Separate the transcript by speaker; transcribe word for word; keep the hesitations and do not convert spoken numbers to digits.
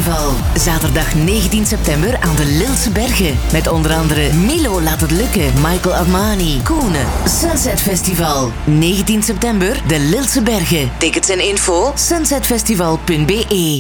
Speaker 1: Festival. Zaterdag negentien september aan de Lilse Bergen. Met onder andere Milo Laat Het Lukken, Michael Armani, Koenen. Sunset Festival. negentien september, de Lilse Bergen. Tickets en info sunset festival punt be.